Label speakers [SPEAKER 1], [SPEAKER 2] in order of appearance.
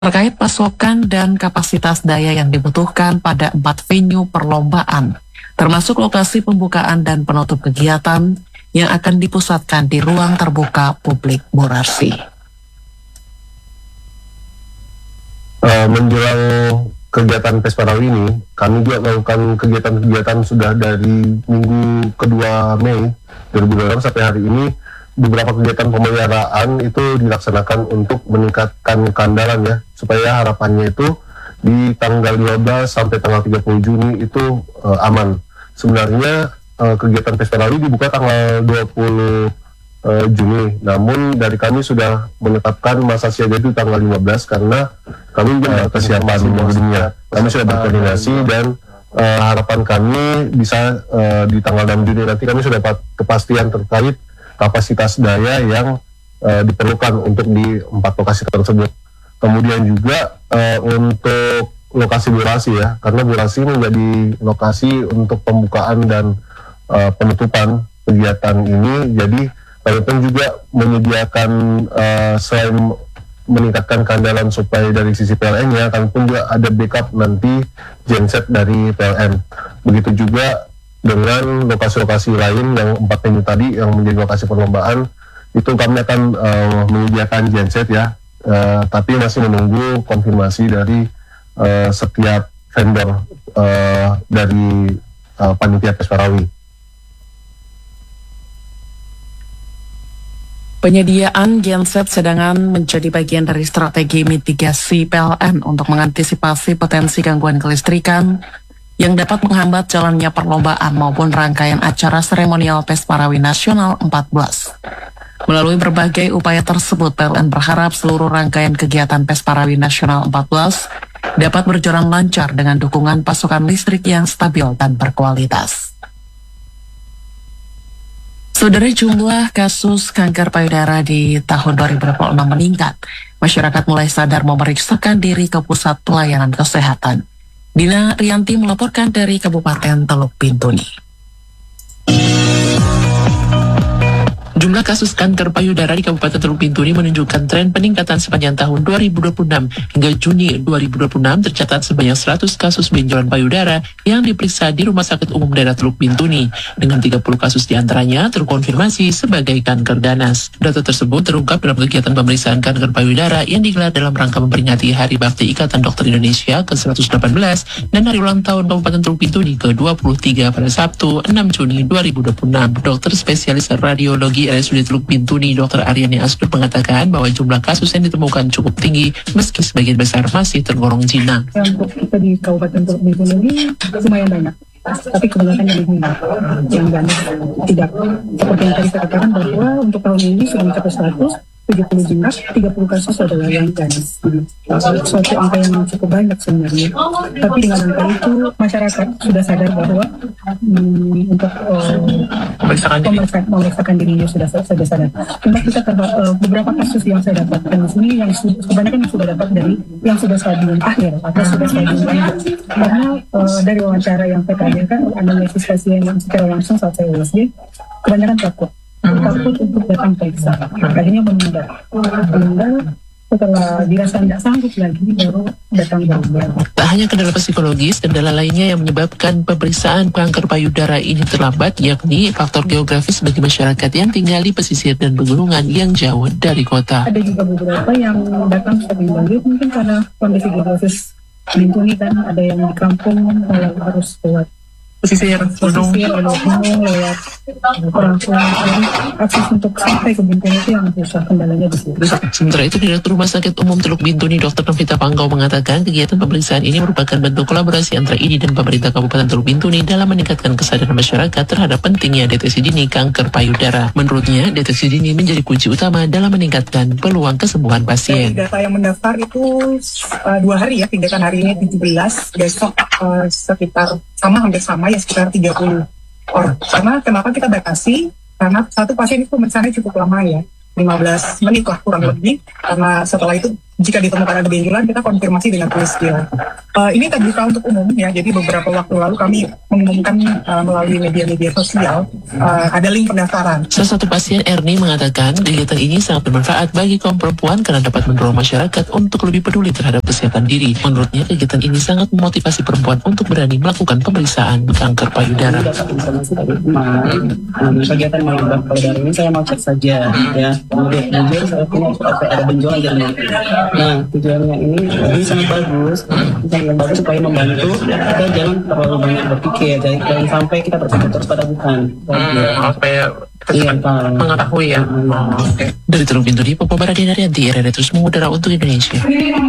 [SPEAKER 1] terkait pasokan dan kapasitas daya yang dibutuhkan pada 4 venue perlombaan, termasuk lokasi pembukaan dan penutup kegiatan yang akan dipusatkan di ruang terbuka publik Borarsi.
[SPEAKER 2] Menjelang kegiatan Pesparawi ini, kami juga melakukan kegiatan-kegiatan sudah dari minggu kedua Mei 2026 sampai hari ini. Beberapa kegiatan pemeliharaan itu dilaksanakan untuk meningkatkan keandalan ya, supaya harapannya itu di tanggal 15 sampai tanggal 30 Juni itu aman. Sebenarnya kegiatan Pesparawi dibuka tanggal 20 Juni, namun dari kami sudah menetapkan masa siaga itu tanggal 15 karena kami juga kesiapan gedungnya. Kami sudah berkoordinasi dan harapan kami bisa di tanggal 6 Juni nanti kami sudah dapat kepastian terkait kapasitas daya yang diperlukan untuk di 4 lokasi tersebut. Kemudian juga untuk lokasi Borarsi ya, karena Borarsi menjadi lokasi untuk pembukaan dan penutupan kegiatan ini. Jadi kami pun juga menyediakan selain meningkatkan keandalan supply dari sisi PLN-nya, kami pun juga ada backup nanti genset dari PLN. Begitu juga dengan lokasi-lokasi lain yang 4 venue tadi yang menjadi lokasi perlombaan, itu kami akan menyediakan genset ya, tapi masih menunggu konfirmasi dari setiap vendor dari panitia Pesparawi.
[SPEAKER 1] Penyediaan genset sedangkan menjadi bagian dari strategi mitigasi PLN untuk mengantisipasi potensi gangguan kelistrikan yang dapat menghambat jalannya perlombaan maupun rangkaian acara seremonial Pesparawi Nasional 14. Melalui berbagai upaya tersebut, PLN berharap seluruh rangkaian kegiatan Pesparawi Nasional 14 dapat berjalan lancar dengan dukungan pasokan listrik yang stabil dan berkualitas. Saudara, jumlah kasus kanker payudara di tahun 2026 meningkat. Masyarakat mulai sadar memeriksakan diri ke pusat pelayanan kesehatan. Dina Rianti melaporkan dari Kabupaten Teluk Bintuni.
[SPEAKER 3] Jumlah kasus kanker payudara di Kabupaten Teluk Bintuni menunjukkan tren peningkatan sepanjang tahun 2026. Hingga Juni 2026 tercatat sebanyak 100 kasus benjolan payudara yang diperiksa di Rumah Sakit Umum Daerah Teluk Bintuni, dengan 30 kasus diantaranya terkonfirmasi sebagai kanker ganas. Data tersebut terungkap dalam kegiatan pemeriksaan kanker payudara yang digelar dalam rangka memperingati Hari Bakti Ikatan Dokter Indonesia ke-118 dan Hari Ulang Tahun Kabupaten Teluk Bintuni ke-23 pada Sabtu 6 Juni 2026. Dokter spesialis radiologi RSUD Teluk Bintuni, Dr. Aryani Asdur mengatakan bahwa jumlah kasus yang ditemukan cukup tinggi meski sebagian besar masih tergolong jinak.
[SPEAKER 4] Untuk kita di Kabupaten Teluk Bintuni ini lumayan banyak, tapi kebanyakan yang jinak, yang ganas tidak. Seperti yang tadi saya katakan bahwa untuk tahun ini sudah mencapai 170 jinak, 30 kasus adalah yang ganas. Suatu angka yang cukup banyak sebenarnya. Tapi dengan angka itu masyarakat sudah sadar bahwa untuk memeriksakan dirinya sudah sadar. Cuma kita beberapa kasus yang saya dapatkan di sini yang kebanyakan yang sudah dapat dari yang sudah stadium akhir atau sudah stadium lanjut. Karena dari wawancara yang saya tanyakan, analisis pasien yang secara langsung saat saya USG, kebanyakan takut untuk datang periksa. Akhirnya menunda setelah dirasa tidak sanggup lagi baru datang berobat.
[SPEAKER 3] Tak hanya kendala psikologis, kendala lainnya yang menyebabkan pemeriksaan kanker payudara ini terlambat, yakni faktor geografis bagi masyarakat yang tinggal di pesisir dan pegunungan yang jauh dari kota.
[SPEAKER 4] Ada juga beberapa yang datang sering lanjut mungkin karena kondisi geografis Bintuni kan, ada yang di kampung kalau harus lewat pesisir gunung lewat orang tua, akses untuk sampai ke Bintuni itu yang susah, kendalanya di situ.
[SPEAKER 3] Sementara itu, Direktur Rumah Sakit Umum Teluk Bintuni Dr. Novita Panggau mengatakan kegiatan pemeriksaan ini merupakan bentuk kolaborasi antara IDI dan pemerintah Kabupaten Teluk Bintuni dalam meningkatkan kesadaran masyarakat terhadap pentingnya deteksi dini kanker payudara. Menurutnya, deteksi dini menjadi kunci utama dalam meningkatkan peluang kesembuhan pasien.
[SPEAKER 4] Dari data yang mendaftar itu 2 hari ya, tindakan hari ini 17, besok sekitar hampir sama ya, sekitar 30 orang. Karena kenapa kita batasi? Karena satu pasien itu pemeriksaannya cukup lama ya, 15 menit lah kurang lebih, karena setelah itu jika ditemukan ada benjolan kita konfirmasi dengan tulis skill. Ini terbuka untuk umum ya, jadi beberapa waktu lalu kami mengumumkan melalui media-media sosial ada link pendaftaran.
[SPEAKER 3] Salah satu pasien Ernie mengatakan kegiatan ini sangat bermanfaat bagi kaum perempuan karena dapat mendorong masyarakat untuk lebih peduli terhadap kesehatan diri. Menurutnya kegiatan ini sangat memotivasi perempuan untuk berani melakukan pemeriksaan kanker payudara.
[SPEAKER 5] Dapat informasi dari teman, kegiatan malam payudara ini saya mau cek saja ya, kemudian saya punya ada benjolan di. Nah, tujuannya ini sangat bagus supaya membantu kita jangan terlalu banyak berpikir, jangan sampai kita berpikir terus pada bukan.
[SPEAKER 3] Supaya kita mengetahui ya. Dari Teluk Bintuni, Popo Baradinarianti, RRI Terus Mengudara untuk Indonesia.